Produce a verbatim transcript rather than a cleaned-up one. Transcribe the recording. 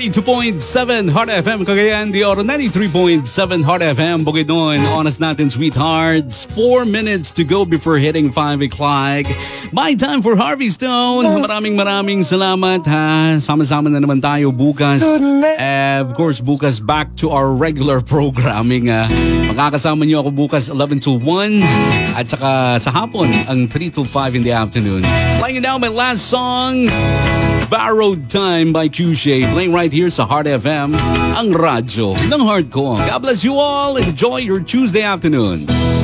ninety-two point seven Heart F M Cagayan de Oro, ninety-three point seven Heart F M Bukidnon. Honest natin, sweethearts. Four minutes to go before hitting five o'clock. My time for Harvey Stone. Maraming maraming salamat ha. Sama-sama na naman tayo bukas. Uh, of course, bukas back to our regular programming. Uh, makakasama niyo ako bukas eleven to one. At saka sa hapon, ang three to five in the afternoon. Playing down my last song, Borrowed Time by Q-Shay, playing right here sa Heart F M, ang radyo ng heart ko. God bless you all. Enjoy your Tuesday afternoon.